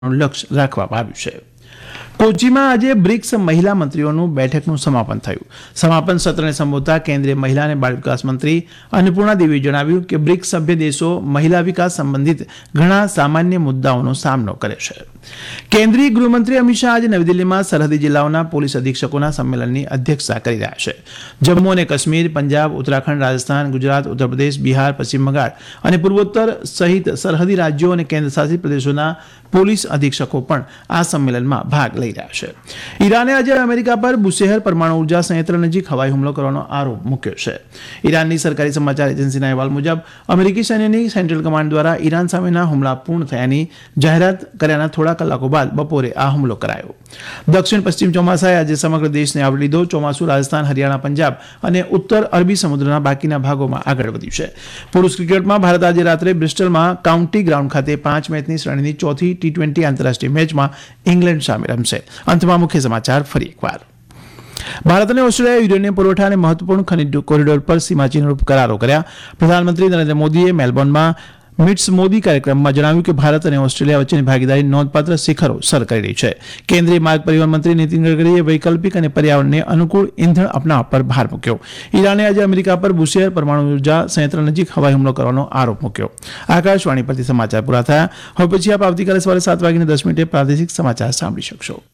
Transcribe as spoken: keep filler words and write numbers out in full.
લક્ષ્ય રાખવામાં આવ્યું છે. કોચીમાં આજે બ્રિક્સ મહિલા મંત્રીઓનું બેઠકનું સમાપન થયું. સમાપન સત્રને સંબોધતા કેન્દ્રીય મહિલા અને બાળ વિકાસ મંત્રી અન્નપૂર્ણા દેવીએ જણાવ્યું કે બ્રિક્સ સભ્ય દેશો મહિલા વિકાસ સંબંધિત ઘણા સામાન્ય મુદ્દાઓનો સામનો કરે છે. કેન્દ્રીય ગૃહમંત્રી અમિત શાહ આજે નવી દિલ્હીમાં સરહદી જિલ્લાઓના પોલીસ અધિક્ષકોના સંમેલનની અધ્યક્ષતા કરી રહ્યા છે. જમ્મુ અને કાશ્મીર, પંજાબ, ઉત્તરાખંડ, રાજસ્થાન, ગુજરાત, ઉત્તરપ્રદેશ, બિહાર, પશ્ચિમ બંગાળ અને પૂર્વોત્તર સહિત સરહદી રાજ્યો અને કેન્દ્રશાસિત પ્રદેશોના પોલીસ અધિક્ષકો પણ આ સંમેલનમાં ભાગ લઈ રહ્યા છે. ઈરાને આજે અમેરિકા પર બુશેહર પરમાણુ ઉર્જા સંયંત્ર નજીક હવાઈ હુમલો કરવાનો આરોપ મૂક્યો છે. ઈરાનની સરકારી સમાચાર એજન્સીના અહેવાલ મુજબ અમેરિકી સૈન્યની સેન્ટ્રલ કમાન્ડ દ્વારા ઈરાન સામેના હુમલા પૂર્ણ થયાની જાહેરાત કર્યાના થોડા કલાકો બાદ બપોરે આ હુમલો કરાયો. દક્ષિણ પશ્ચિમ ચોમાસાએ આજે સમગ્ર દેશને આવરી લીધો. ચોમાસું રાજસ્થાન, હરિયાણા, પંજાબ અને ઉત્તર અરબી સમુદ્રના બાકીના ભાગોમાં આગળ વધ્યું છે. પુરુષ ક્રિકેટમાં ભારત આજે રાત્રે બ્રિસ્ટલમાં કાઉન્ટી ગ્રાઉન્ડ ખાતે પાંચ મેચની શ્રેણીની ચોથી ટી ટ્વેન્ટી આંતરરાષ્ટ્રીય મેચમાં ઇંગ્લેન્ડ સામે રમશે. અંતમાં મુખ્ય સમાચાર ફરી એકવાર. ભારત અને ઓસ્ટ્રેલિયાએ યુરેનિયમ પુરવઠા અને મહત્વપૂર્ણ ખનિજ કોરિડોર પર સીમાચિહ્નરૂપ કરારો કર્યા. પ્રધાનમંત્રી નરેન્દ્ર મોદીએ મેલબોર્નમાં મિટ્સ મોદી કાર્યક્રમમાં જણાવ્યું કે ભારત અને ઓસ્ટ્રેલિયા વચ્ચેની ભાગીદારી નોંધપાત્ર શિખરો સર કરી રહી છે. કેન્દ્રીય માર્ગ પરિવહન મંત્રી નીતિન ગડકરીએ વૈકલ્પિક અને પર્યાવરણને અનુકૂળ ઇંધણ અપનાવવા પર ભાર મૂક્યો. ઈરાને આજે અમેરિકા પર બુશેહર પરમાણુ ઉર્જા સંયંત્ર નજીક હવાઈ હુમલો કરવાનો આરોપ મૂક્યો. આકાશવાણી પરથી સમાચાર પૂરા થયા. હવે પછી આપ આવતીકાલે સવારે સાત વાગીને દસ મિનિટે પ્રાદેશિક સમાચાર સાંભળી શકશો.